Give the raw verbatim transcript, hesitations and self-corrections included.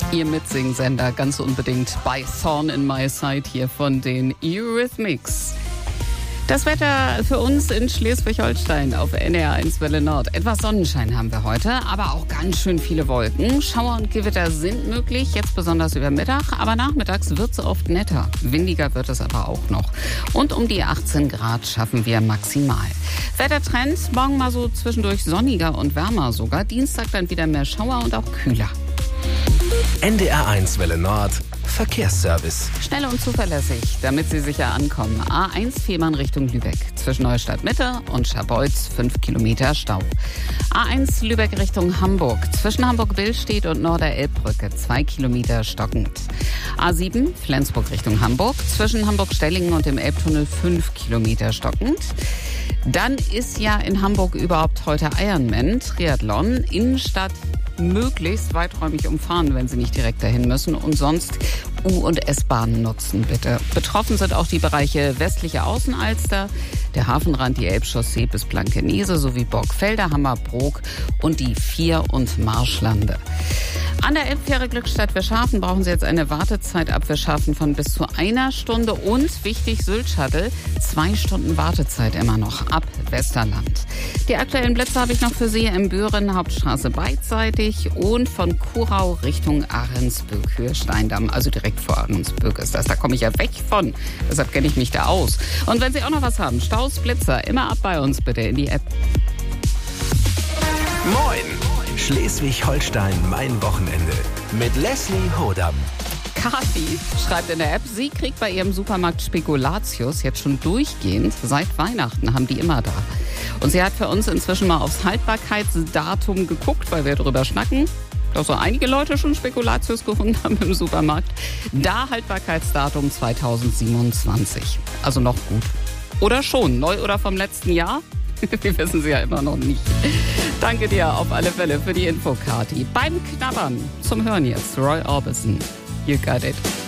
Ihr Mitsingsender ganz unbedingt bei Thorn in My Side hier von den Eurythmics. Das Wetter für uns in Schleswig-Holstein auf N D R eins Welle Nord. Etwas Sonnenschein haben wir heute, aber auch ganz schön viele Wolken. Schauer und Gewitter sind möglich, jetzt besonders über Mittag, aber nachmittags wird es oft netter. Windiger wird es aber auch noch. Und um die achtzehn Grad schaffen wir maximal. Wettertrend, morgen mal so zwischendurch sonniger und wärmer sogar. Dienstag dann wieder mehr Schauer und auch kühler. N D R eins Welle Nord Verkehrsservice. Schnell und zuverlässig, damit Sie sicher ankommen. A eins Fehmarn Richtung Lübeck. Zwischen Neustadt Mitte und Scharbeutz fünf Kilometer Stau. A eins Lübeck Richtung Hamburg. Zwischen Hamburg-Billstedt und Norder-Elbbrücke zwei Kilometer stockend. A sieben Flensburg Richtung Hamburg. Zwischen Hamburg-Stellingen und dem Elbtunnel fünf Kilometer stockend. Dann ist ja in Hamburg überhaupt heute Ironman, Triathlon, Innenstadt möglichst weiträumig umfahren, wenn Sie nicht direkt dahin müssen. Und sonst U- und S-Bahnen nutzen, bitte. Betroffen sind auch die Bereiche westliche Außenalster, der Hafenrand, die Elbchaussee bis Blankenese sowie Borgfelder, Hammerbrook und die Vier- und Marschlande. An der Elbfähre Glückstadt-Wirschhafen brauchen Sie jetzt eine Wartezeit ab Wirschhafen von bis zu einer Stunde und, wichtig, Sylt-Shuttle, zwei Stunden Wartezeit immer noch ab Westerland. Die aktuellen Blitze habe ich noch für Sie in Büren, Hauptstraße beidseitig und von Kurau Richtung Ahrensböck, Höhe Steindamm, also direkt vor Ahrensböck ist das. Da komme ich ja weg von, deshalb kenne ich mich da aus. Und wenn Sie auch noch was haben, Staus, Blitzer, immer ab bei uns bitte in die App. Moin! Schleswig-Holstein, mein Wochenende. Mit Leslie Hodam. Kathi schreibt in der App, sie kriegt bei ihrem Supermarkt Spekulatius jetzt schon durchgehend. Seit Weihnachten haben die immer da. Und sie hat für uns inzwischen mal aufs Haltbarkeitsdatum geguckt, weil wir drüber schnacken. Dass so einige Leute schon Spekulatius gefunden haben im Supermarkt. Da Haltbarkeitsdatum zweitausendsiebenundzwanzig. Also noch gut. Oder schon, neu oder vom letzten Jahr? Wir wissen sie ja immer noch nicht. Danke dir auf alle Fälle für die Info, Kathi. Beim Knabbern zum Hören jetzt Roy Orbison. You got it.